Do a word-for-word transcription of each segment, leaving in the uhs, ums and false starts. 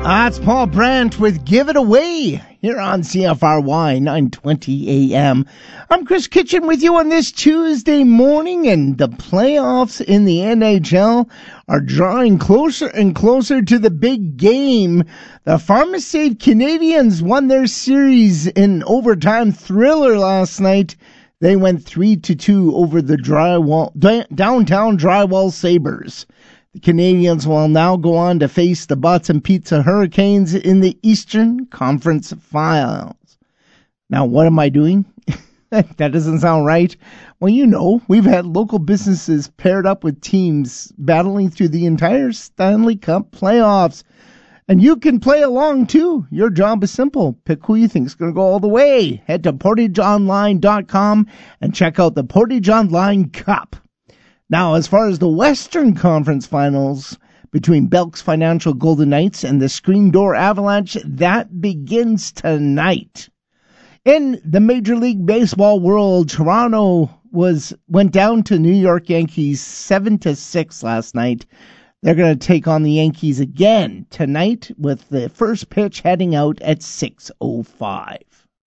That's Paul Brandt with Give It Away here on C F R Y nine twenty A M. I'm Chris Kitchen with you on this Tuesday morning, and the playoffs in the N H L are drawing closer and closer to the big game. The PharmaSave Canadiens won their series in overtime thriller last night. They went three to two over the drywall, downtown Drywall Sabres. The Canadiens will now go on to face the Butts and Pizza Hurricanes in the Eastern Conference Finals. Now, what am I doing? That doesn't sound right. Well, you know, we've had local businesses paired up with teams battling through the entire Stanley Cup playoffs. And you can play along, too. Your job is simple. Pick who you think is going to go all the way. Head to portage online dot com and check out the Portage Online Cup. Now, as far as the Western Conference Finals between Belk's Financial Golden Knights and the Screen Door Avalanche, that begins tonight. In the Major League Baseball world, Toronto was went down to New York Yankees seven to six last night. They're going to take on the Yankees again tonight with the first pitch heading out at six oh five.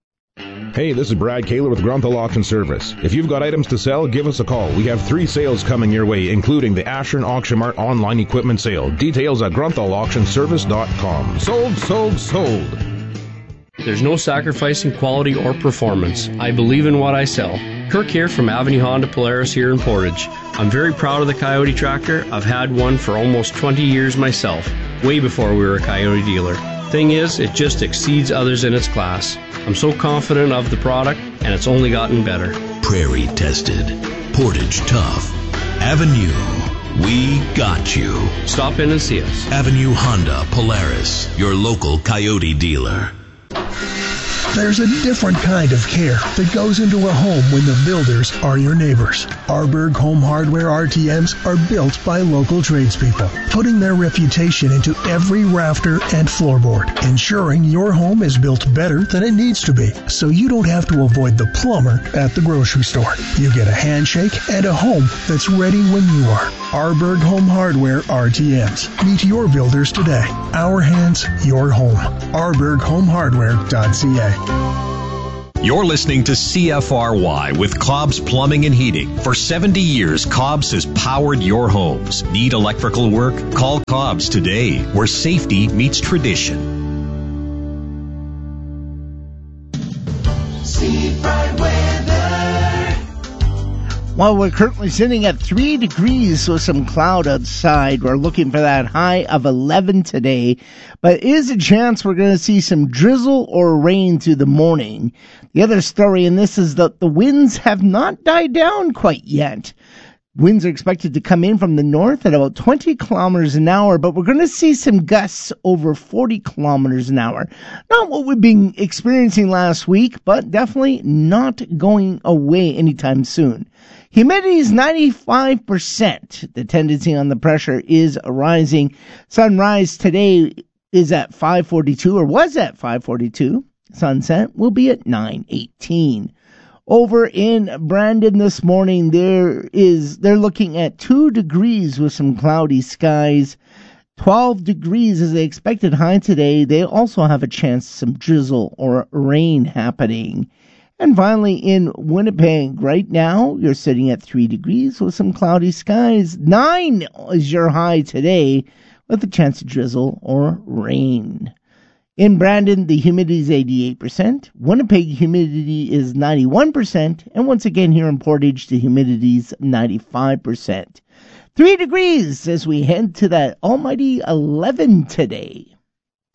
Hey, this is Brad Kaler with Grunthal Auction Service. If you've got items to sell, give us a call. We have three sales coming your way, including the Ashern Auction Mart online equipment sale. Details at grunthal auction service dot com. Sold, sold, sold. There's no sacrificing quality or performance. I believe in what I sell. Kirk here from Avenue Honda Polaris here in Portage. I'm very proud of the Coyote tractor. I've had one for almost twenty years myself, way before we were a Coyote dealer. Thing is, it just exceeds others in its class. I'm so confident of the product, and it's only gotten better. Prairie tested. Portage tough. Avenue. We got you. Stop in and see us. Avenue Honda Polaris, your local Coyote dealer. There's a different kind of care that goes into a home when the builders are your neighbors. Arberg Home Hardware R T Ms are built by local tradespeople, putting their reputation into every rafter and floorboard, ensuring your home is built better than it needs to be, so you don't have to avoid the plumber at the grocery store. You get a handshake and a home that's ready when you are. Arberg Home Hardware R T Ms. Meet your builders today. Our hands, your home. arberg home hardware dot c a. You're listening to C F R Y with Cobb's Plumbing and Heating. For seventy years, Cobb's has powered your homes. Need electrical work? Call Cobb's today, where safety meets tradition. See bright weather. Well, we're currently sitting at three degrees with some cloud outside. We're looking for that high of eleven today, but is a chance we're going to see some drizzle or rain through the morning. The other story in this is that the winds have not died down quite yet. Winds are expected to come in from the north at about twenty kilometers an hour, but we're going to see some gusts over forty kilometers an hour. Not what we've been experiencing last week, but definitely not going away anytime soon. Humidity is ninety-five percent. The tendency on the pressure is rising. Sunrise today is at five forty-two, or was at five forty-two. Sunset will be at nine eighteen. Over in Brandon this morning, there is they're looking at two degrees with some cloudy skies. twelve degrees is the expected high today. They also have a chance of some drizzle or rain happening. And finally, in Winnipeg, right now, you're sitting at three degrees with some cloudy skies. Nine is your high today with a chance of drizzle or rain. In Brandon, the humidity is eighty-eight percent. Winnipeg humidity is ninety-one percent. And once again, here in Portage, the humidity is ninety-five percent. Three degrees as we head to that almighty eleven today.